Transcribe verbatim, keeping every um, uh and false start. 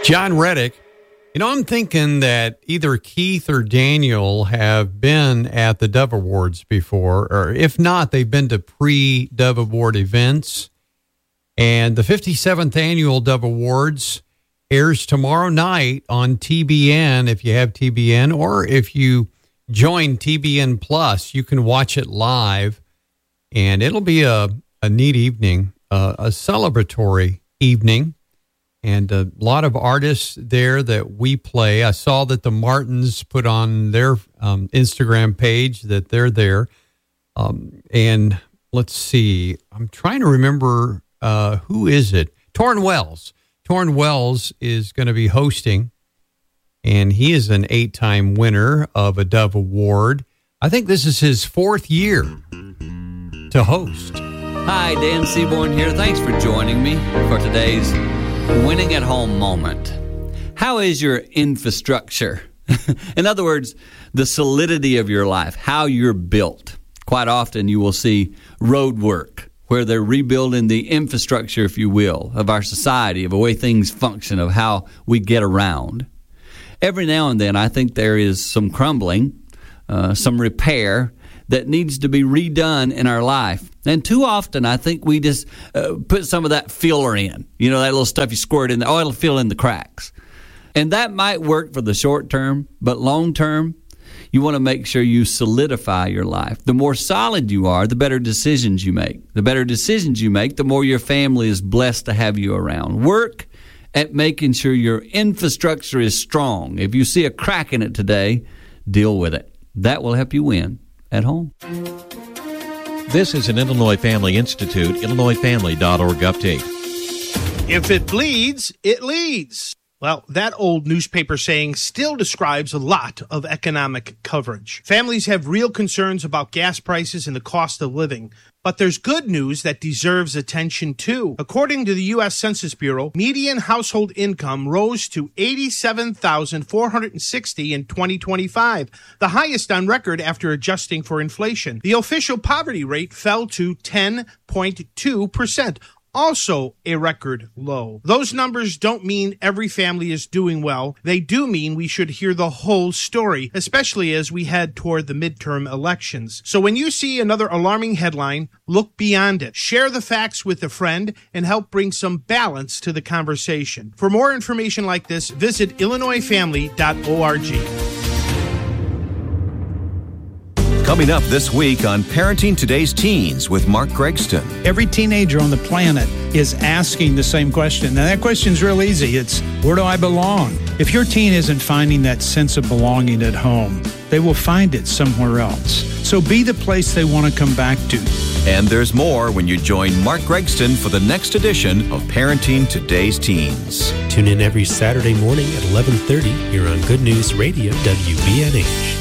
John Reddick. You know, I'm thinking that either Keith or Daniel have been at the Dove Awards before, or if not, they've been to pre-Dove Award events. And the fifty-seventh Annual Dove Awards airs tomorrow night on T B N, if you have T B N, or if you join T B N Plus, you can watch it live. And it'll be a, a neat evening, uh, a celebratory evening. And a lot of artists there that we play. I saw that the Martins put on their um, Instagram page that they're there. Um, and let's see, I'm trying to remember uh, who is it? Torrin Wells. Torrin Wells is going to be hosting, and he is an eight-time winner of a Dove Award. I think this is his fourth year to host. Hi, Dan Seaborn here. Thanks for joining me for today's Winning at Home moment. How is your infrastructure? In other words, the solidity of your life, how you're built. Quite often you will see road work where they're rebuilding the infrastructure, if you will, of our society, of the way things function, of how we get around. Every now and then I think there is some crumbling, uh, some repair that needs to be redone in our life. And too often, I think we just uh, put some of that filler in. You know, that little stuff you squirt in, the oil will fill in the cracks. And that might work for the short term, but long term, you want to make sure you solidify your life. The more solid you are, the better decisions you make. The better decisions you make, the more your family is blessed to have you around. Work at making sure your infrastructure is strong. If you see a crack in it today, deal with it. That will help you win at home. This is an Illinois Family Institute, illinois family dot org update. If it bleeds, it leads. Well, that old newspaper saying still describes a lot of economic coverage. Families have real concerns about gas prices and the cost of living. But there's good news that deserves attention, too. According to the U S Census Bureau, median household income rose to eighty-seven thousand four hundred sixty dollars in twenty twenty-five, the highest on record after adjusting for inflation. The official poverty rate fell to ten point two percent. Also a record low. Those numbers don't mean every family is doing well. They do mean we should hear the whole story, especially as we head toward the midterm elections. So when you see another alarming headline, look beyond it. Share the facts with a friend and help bring some balance to the conversation. For more information like this, visit illinois family dot org. Coming up this week on Parenting Today's Teens with Mark Gregston. Every teenager on the planet is asking the same question. And that question's real easy. It's, where do I belong? If your teen isn't finding that sense of belonging at home, they will find it somewhere else. So be the place they want to come back to. And there's more when you join Mark Gregston for the next edition of Parenting Today's Teens. Tune in every Saturday morning at eleven thirty here on Good News Radio W B N H.